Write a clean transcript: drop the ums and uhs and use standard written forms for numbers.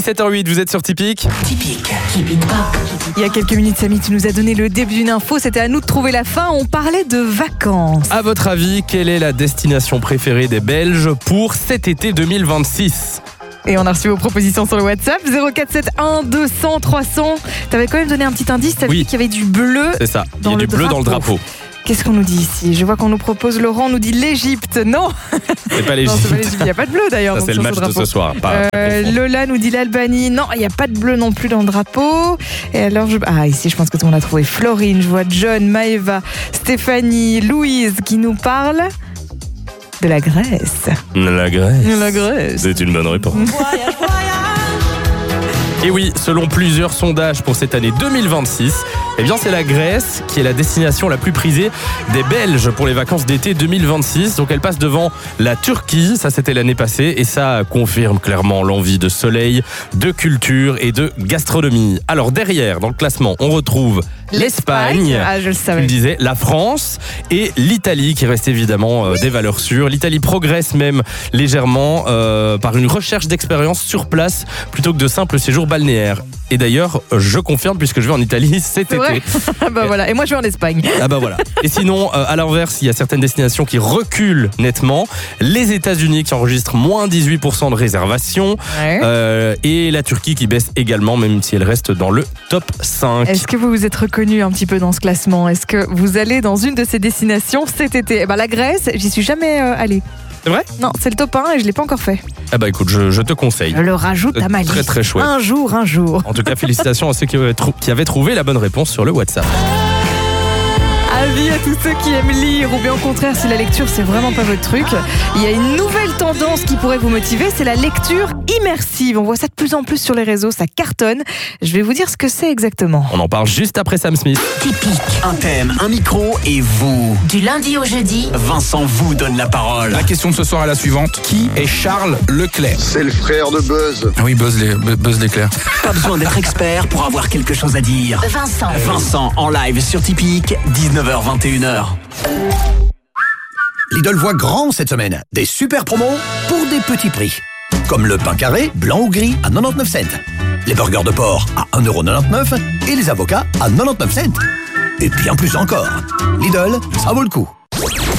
7h08, vous êtes sur Typique. Typique, keep it up. Il y a quelques minutes, Samy, tu nous as donné le début d'une info. C'était à nous de trouver la fin. On parlait de vacances. À votre avis, quelle est la destination préférée des Belges pour cet été 2026 ? Et on a reçu vos propositions sur le WhatsApp 0471 200 300. T'avais quand même donné un petit indice. T'avais dit qu'il y avait du bleu. C'est ça, il y a du bleu dans le drapeau. Qu'est-ce qu'on nous dit ici ? Je vois qu'on nous propose, Laurent nous dit l'Égypte. Non, c'est pas non, l'Égypte. c'est pas l'Égypte. Il n'y a pas de bleu d'ailleurs. Ça, c'est le match de ce soir. Lola nous dit l'Albanie. Non, il n'y a pas de bleu non plus dans le drapeau. Et alors, ici, je pense que tout le monde a trouvé. Florine, je vois John, Maëva, Stéphanie, Louise qui nous parle de la Grèce. La Grèce. La Grèce. C'est une bonne réponse. Et oui, selon plusieurs sondages pour cette année 2026, eh bien c'est la Grèce qui est la destination la plus prisée des Belges pour les vacances d'été 2026. Donc elle passe devant la Turquie, ça c'était l'année passée, et ça confirme clairement l'envie de soleil, de culture et de gastronomie. Alors derrière, dans le classement, on retrouve l'Espagne, je le savais. tu le disais, la France et l'Italie qui reste évidemment des valeurs sûres. L'Italie progresse même légèrement par une recherche d'expérience sur place plutôt que de simples séjours balnéaires. Et d'ailleurs, je confirme puisque je vais en Italie cet été. Voilà. Et moi je vais en Espagne. Voilà. Et sinon, à l'inverse, il y a certaines destinations qui reculent nettement. Les États-Unis qui enregistrent moins 18% de réservations. Ouais. Et la Turquie qui baisse également, même si elle reste dans le top 5. Est-ce que vous vous êtes reconnu un petit peu dans ce classement ? Est-ce que vous allez dans une de ces destinations cet été ? La Grèce, j'y suis jamais allée. C'est vrai ? Non, c'est le top 1 et je l'ai pas encore fait. Écoute, je te conseille. Je le rajoute à ma liste. Très très chouette. Un jour. En tout cas, félicitations à ceux qui avaient trouvé la bonne réponse sur le WhatsApp. Avis à tous ceux qui aiment lire, ou bien au contraire, si la lecture c'est vraiment pas votre truc, il y a une nouvelle tendance qui pourrait vous motiver, c'est la lecture immersive. On voit ça de plus en plus sur les réseaux, ça cartonne. Je vais vous dire ce que c'est exactement. On en parle juste après Sam Smith. Typique, un thème, un micro et vous. Du lundi au jeudi, Vincent vous donne la parole. La question de ce soir est la suivante. Qui est Charles Leclerc ? C'est le frère de Buzz. Ah oui, Buzz l'éclair. Pas besoin d'être expert pour avoir quelque chose à dire. Vincent en live sur Typique, 19h-21h. Lidl voit grand cette semaine. Des super promos pour des petits prix. Comme le pain carré, blanc ou gris, à 99 cents. Les burgers de porc à 1,99€ et les avocats à 99 cents. Et bien plus encore. Lidl, ça vaut le coup.